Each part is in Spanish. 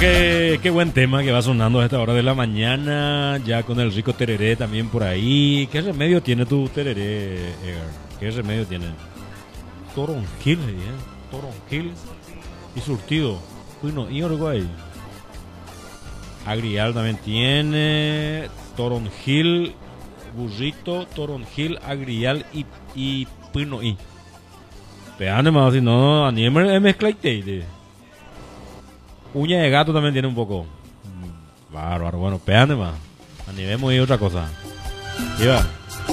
qué buen tema que va sonando a esta hora de la mañana, ya con el rico tereré también por ahí. ¿Qué remedio tiene tu tereré, Edgar? ¿Qué remedio tiene? Toronjil, Toronjil y surtido. Uy, no, y Uruguay. Agrial también tiene. Toronjil, burrito, toronjil, agrial y pino y. Peane más, si no, a nivel es mezclaite. Uña de gato también tiene un poco. Bárbaro, bueno, peane más. Animemos y otra cosa. Iba.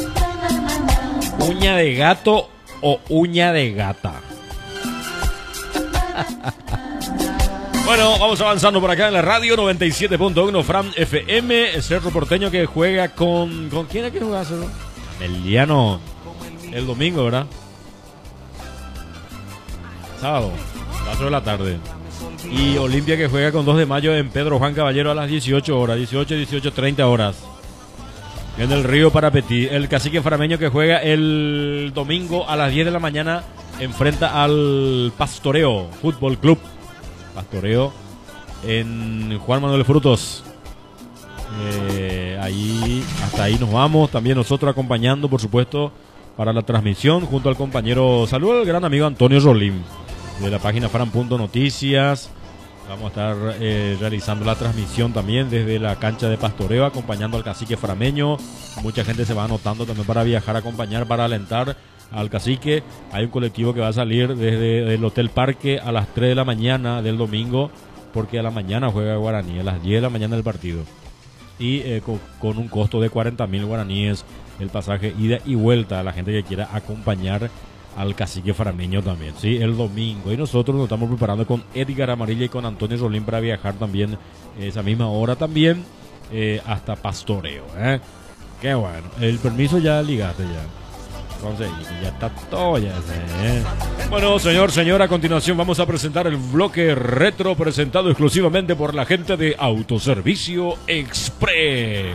Uña de gato o uña de gata. Bueno, vamos avanzando por acá en la radio 97.1 Fram FM. El Cerro Porteño que juega con... ¿Con quién es que juega Cerro? Meliano. El domingo, ¿verdad? Sábado, 4 de la tarde. Y Olimpia que juega con 2 de mayo en Pedro Juan Caballero a las 18 horas. 18:30 horas. En el Río Parapetí. El Cacique Frameño que juega el domingo a las 10 de la mañana enfrenta al Pastoreo Fútbol Club. Pastoreo en Juan Manuel Frutos. Ahí, hasta ahí nos vamos. También nosotros acompañando, por supuesto, para la transmisión junto al compañero, saludo al gran amigo Antonio Rolim de la página Faran.noticias. Vamos a estar realizando la transmisión también desde la cancha de Pastoreo, acompañando al Cacique Frameño. Mucha gente se va anotando también para viajar, acompañar, para alentar al Cacique. Hay un colectivo que va a salir desde el Hotel Parque a las 3 de la mañana del domingo, porque a la mañana juega Guaraní, a las 10 de la mañana del partido. Y con un costo de 40.000 guaraníes el pasaje ida y vuelta a la gente que quiera acompañar al Cacique Frameño también, ¿sí? El domingo. Y nosotros nos estamos preparando con Edgar Amarilla y con Antonio Rolín para viajar también esa misma hora también hasta Pastoreo, ¿eh? Qué bueno. El permiso ya ligaste ya. Entonces, ya está todo ya. Bueno, señor, a continuación vamos a presentar el bloque retro presentado exclusivamente por la gente de Autoservicio Express.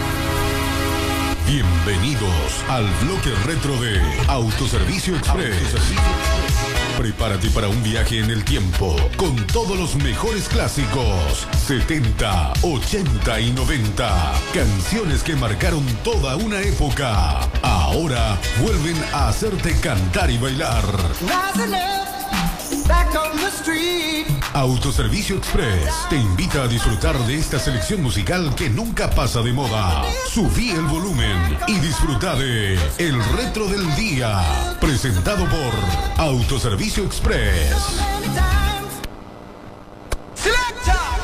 Bienvenidos al bloque retro de Autoservicio Express. Prepárate para un viaje en el tiempo con todos los mejores clásicos 70, 80 y 90. Canciones que marcaron toda una época. Ahora vuelven a hacerte cantar y bailar. Autoservicio Express te invita a disfrutar de esta selección musical que nunca pasa de moda. Subí el volumen y disfruta de El Retro del Día, presentado por Autoservicio Express.